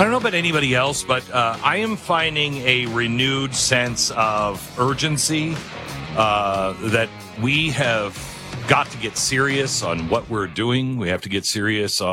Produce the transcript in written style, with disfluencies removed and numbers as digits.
don't know about anybody else, but I am finding a renewed sense of urgency that we have got to get serious on what we're doing. We have to get serious